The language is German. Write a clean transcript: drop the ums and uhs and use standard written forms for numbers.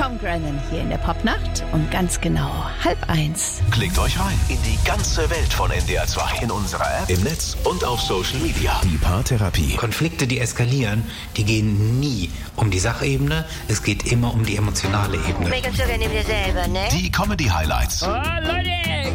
Tom Grennan hier in der Popnacht um ganz genau 12:30. Klickt euch rein in die ganze Welt von NDR 2. In unserer App, im Netz und auf Social Media. Die Paartherapie. Konflikte, die eskalieren, die gehen nie um die Sachebene. Es geht immer um die emotionale Ebene. Meckern sogar neben dir selber, ne? Die Comedy-Highlights. Oh, Leute!